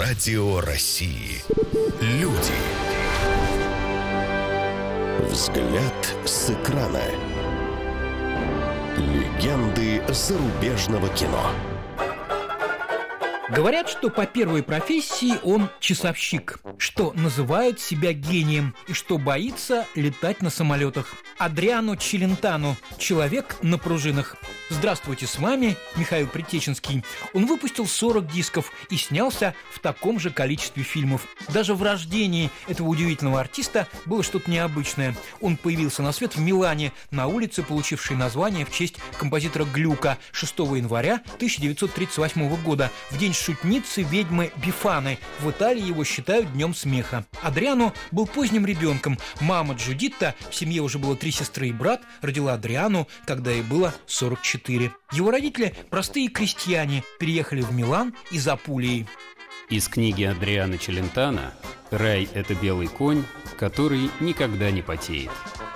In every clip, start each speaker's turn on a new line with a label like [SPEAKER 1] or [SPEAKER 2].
[SPEAKER 1] Радио России. Люди. Взгляд с экрана. Легенды зарубежного кино.
[SPEAKER 2] Говорят, что по первой профессии он часовщик, что называет себя гением и что боится летать на самолетах. Адриано Челентано – человек на пружинах. Здравствуйте, с вами Михаил Притеченский. Он выпустил 40 дисков и снялся в таком же количестве фильмов. Даже в рождении этого удивительного артиста было что-то необычное. Он появился на свет в Милане, на улице, получившей название в честь композитора Глюка, 6 января 1938 года, в день шутницы ведьмы Бифаны. В Италии его считают днем смеха. Адриано был поздним ребенком. Мама Джудитта, в семье уже было 3 сестры и брат, родила Адриано, когда ей было 44. Его родители, простые крестьяне, переехали в Милан из Апулии.
[SPEAKER 3] Из книги Адриано Челентано «Рай – это белый конь, который никогда не потеет».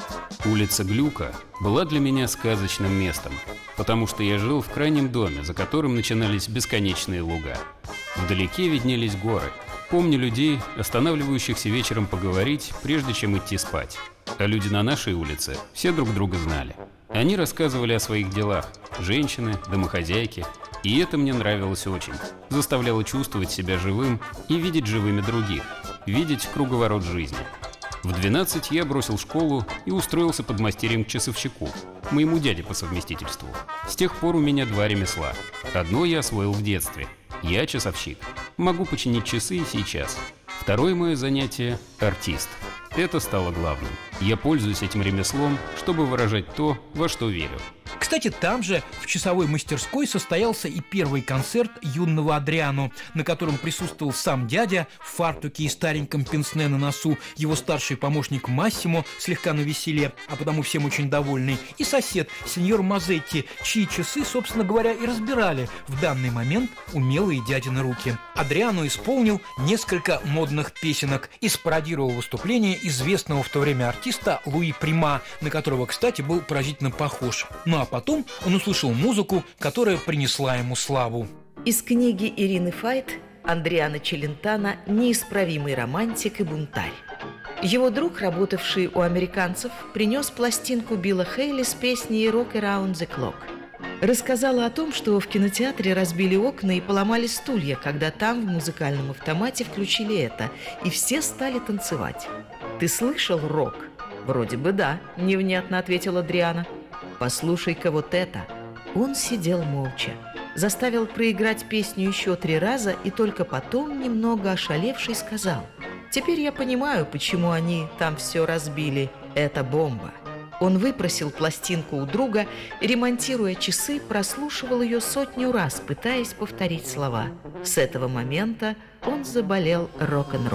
[SPEAKER 3] Улица Глюка была для меня сказочным местом, потому что я жил в крайнем доме, за которым начинались бесконечные луга. Вдалеке виднелись горы. Помню людей, останавливающихся вечером поговорить, прежде чем идти спать. А люди на нашей улице все друг друга знали. Они рассказывали о своих делах, женщины, домохозяйки, и это мне нравилось очень. Заставляло чувствовать себя живым и видеть живыми других, видеть круговорот жизни. В 12 я бросил школу и устроился подмастерьем к часовщику, моему дяде по совместительству. С тех пор у меня 2 ремесла. Одно я освоил в детстве. Я часовщик. Могу починить часы и сейчас. Второе мое занятие – артист. Это стало главным. Я пользуюсь этим ремеслом, чтобы выражать то, во что верю.
[SPEAKER 2] Кстати, там же, в часовой мастерской, состоялся и первый концерт юного Адриано, на котором присутствовал сам дядя в фартуке и стареньком пенсне на носу, его старший помощник Массимо, слегка навеселе, а потому всем очень довольный, и сосед, сеньор Мазетти, чьи часы, собственно говоря, и разбирали в данный момент умелые дядины руки. Адриано исполнил несколько модных песенок и спародировал выступление известного в то время артиста Луи Прима, на которого, кстати, был поразительно похож. Ну а потом он услышал музыку, которая принесла ему славу.
[SPEAKER 4] Из книги Ирины Файт Адриано Челентано неисправимый романтик и бунтарь. Его друг, работавший у американцев, принес пластинку Билла Хейли с песней «Rock Around the Clock». Рассказала о том, что в кинотеатре разбили окна и поломали стулья, когда там в музыкальном автомате включили это, и все стали танцевать. «Ты слышал рок?» «Вроде бы да», – невнятно ответил Адриано. «Послушай-ка вот это». Он сидел молча, заставил проиграть песню еще 3 раза и только потом, немного ошалевший, сказал: «Теперь я понимаю, почему они там все разбили. Это бомба». Он выпросил пластинку у друга, ремонтируя часы, прослушивал ее 100 раз, пытаясь повторить слова. С этого момента он заболел рок-н-роллом.